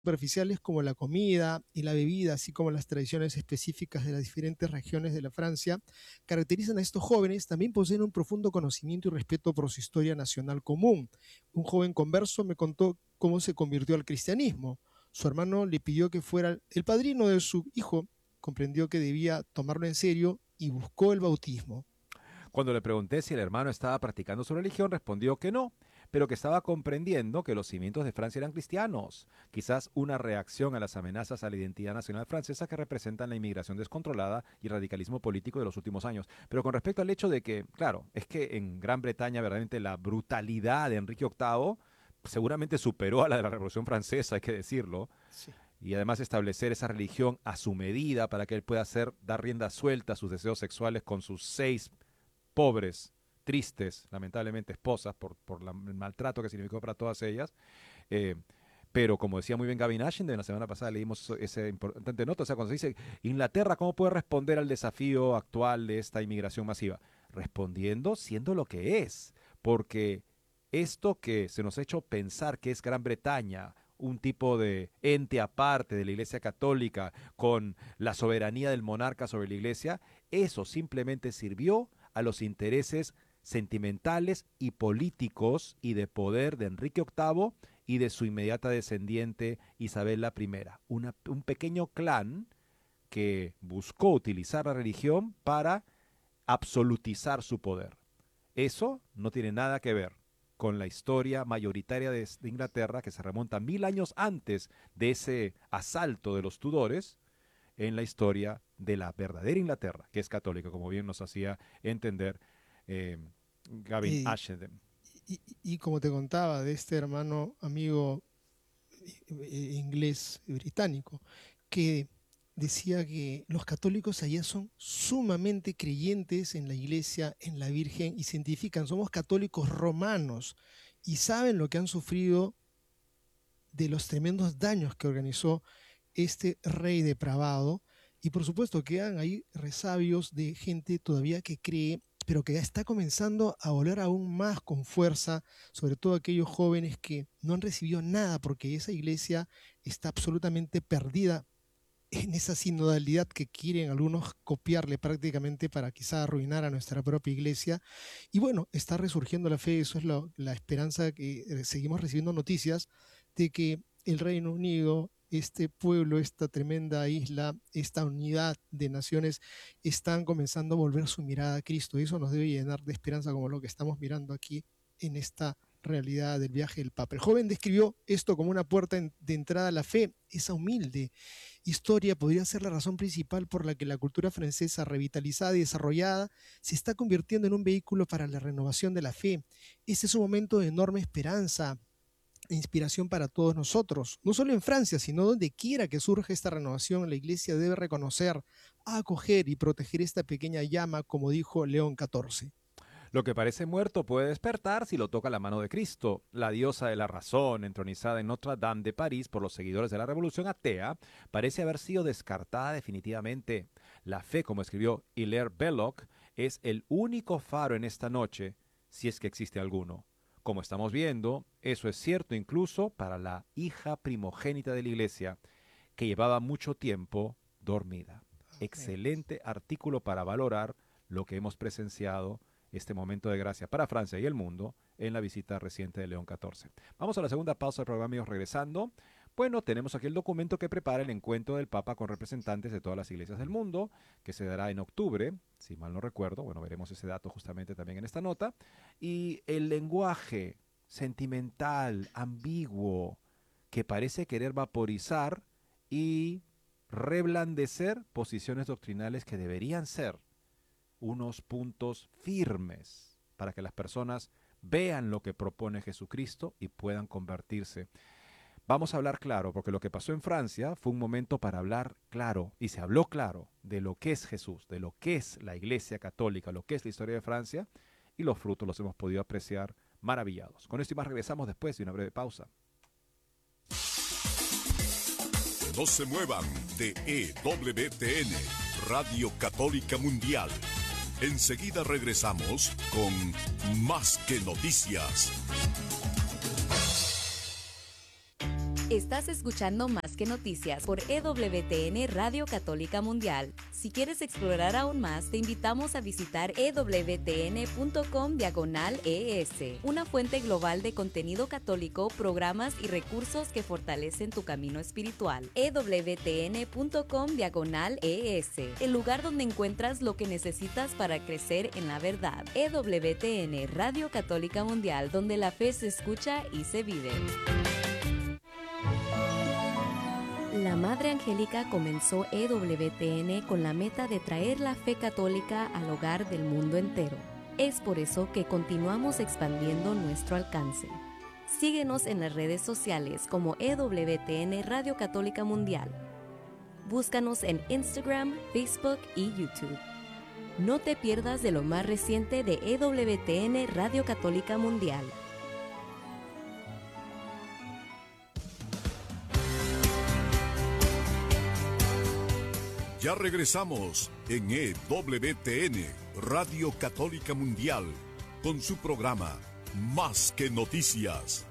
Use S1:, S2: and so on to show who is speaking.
S1: superficiales como la comida y la bebida, así como las tradiciones específicas de las diferentes regiones de la Francia, caracterizan a estos jóvenes, también poseen un profundo conocimiento y respeto por su historia nacional común. Un joven converso me contó cómo se convirtió al cristianismo. Su hermano le pidió que fuera el padrino de su hijo, comprendió que debía tomarlo en serio y buscó el bautismo.
S2: Cuando le pregunté si el hermano estaba practicando su religión, respondió que no, pero que estaba comprendiendo que los cimientos de Francia eran cristianos, quizás una reacción a las amenazas a la identidad nacional francesa que representan la inmigración descontrolada y el radicalismo político de los últimos años. Pero con respecto al hecho de que, claro, es que en Gran Bretaña verdaderamente la brutalidad de Enrique VIII seguramente superó a la de la Revolución Francesa, hay que decirlo,
S1: Sí.
S2: y además establecer esa religión a su medida para que él pueda hacer, dar rienda suelta a sus deseos sexuales con sus 6 pobres, tristes, lamentablemente esposas, el maltrato que significó para todas ellas. Eh, pero como decía muy bien Gavin Ashenden, la semana pasada leímos esa importante nota, o sea, cuando se dice Inglaterra, ¿cómo puede responder al desafío actual de esta inmigración masiva? Respondiendo siendo lo que es, porque esto que se nos ha hecho pensar que es Gran Bretaña, un tipo de ente aparte de la Iglesia Católica, con la soberanía del monarca sobre la Iglesia, eso simplemente sirvió a los intereses sentimentales y políticos y de poder de Enrique VIII y de su inmediata descendiente Isabel I, un pequeño clan que buscó utilizar la religión para absolutizar su poder. Eso no tiene nada que ver con la historia mayoritaria de Inglaterra, que se remonta 1000 años antes de ese asalto de los Tudores, en la historia de la verdadera Inglaterra, que es católica, como bien nos hacía entender eh, Gavin
S1: Y,
S2: Ashenden.
S1: y como te contaba, de este hermano amigo inglés británico, que decía que los católicos allá son sumamente creyentes en la iglesia, en la Virgen, y se identifican, somos católicos romanos, y saben lo que han sufrido de los tremendos daños que organizó este rey depravado. Y por supuesto quedan ahí resabios de gente todavía que cree, pero que ya está comenzando a volver aún más con fuerza, sobre todo aquellos jóvenes que no han recibido nada porque esa iglesia está absolutamente perdida en esa sinodalidad que quieren algunos copiarle prácticamente para quizá arruinar a nuestra propia iglesia. Y bueno, está resurgiendo la fe, eso es la esperanza que seguimos recibiendo noticias de que el Reino Unido, este pueblo, esta tremenda isla, esta unidad de naciones, están comenzando a volver su mirada a Cristo. Y eso nos debe llenar de esperanza como lo que estamos mirando aquí en esta realidad del viaje del Papa. El joven describió esto como una puerta de entrada a la fe, esa humilde historia podría ser la razón principal por la que la cultura francesa, revitalizada y desarrollada, se está convirtiendo en un vehículo para la renovación de la fe. Este es un momento de enorme esperanza e inspiración para todos nosotros, no solo en Francia, sino donde quiera que surja esta renovación, la Iglesia debe reconocer, acoger y proteger esta pequeña llama, como dijo León XIV.
S2: Lo que parece muerto puede despertar si lo toca la mano de Cristo. La diosa de la razón, entronizada en Notre Dame de París por los seguidores de la revolución atea, parece haber sido descartada definitivamente. La fe, como escribió Hilaire Belloc, es el único faro en esta noche, si es que existe alguno. Como estamos viendo, eso es cierto incluso para la hija primogénita de la iglesia, que llevaba mucho tiempo dormida.
S1: Amén.
S2: Excelente artículo para valorar lo que hemos presenciado, este momento de gracia para Francia y el mundo en la visita reciente de León XIV. Vamos a la segunda pausa del programa, amigos, regresando. Bueno, tenemos aquí el documento que prepara el encuentro del Papa con representantes de todas las iglesias del mundo, que se dará en octubre, si mal no recuerdo. Bueno, veremos ese dato justamente también en esta nota. Y el lenguaje sentimental, ambiguo, que parece querer vaporizar y reblandecer posiciones doctrinales que deberían ser unos puntos firmes para que las personas vean lo que propone Jesucristo y puedan convertirse. Vamos a hablar claro, porque lo que pasó en Francia fue un momento para hablar claro, y se habló claro de lo que es Jesús, de lo que es la Iglesia Católica, lo que es la historia de Francia, y los frutos los hemos podido apreciar maravillados. Con esto y más regresamos después de una breve pausa.
S3: No se muevan de EWTN, Radio Católica Mundial. Enseguida regresamos con Más que Noticias.
S4: Estás escuchando Más que Noticias por EWTN Radio Católica Mundial. Si quieres explorar aún más, te invitamos a visitar ewtn.com/ES, una fuente global de contenido católico, programas y recursos que fortalecen tu camino espiritual. ewtn.com/ES, el lugar donde encuentras lo que necesitas para crecer en la verdad. EWTN Radio Católica Mundial, donde la fe se escucha y se vive. La Madre Angélica comenzó EWTN con la meta de traer la fe católica al hogar del mundo entero. Es por eso que continuamos expandiendo nuestro alcance. Síguenos en las redes sociales como EWTN Radio Católica Mundial. Búscanos en Instagram, Facebook y YouTube. No te pierdas de lo más reciente de EWTN Radio Católica Mundial.
S3: Ya regresamos en EWTN, Radio Católica Mundial, con su programa Más que Noticias.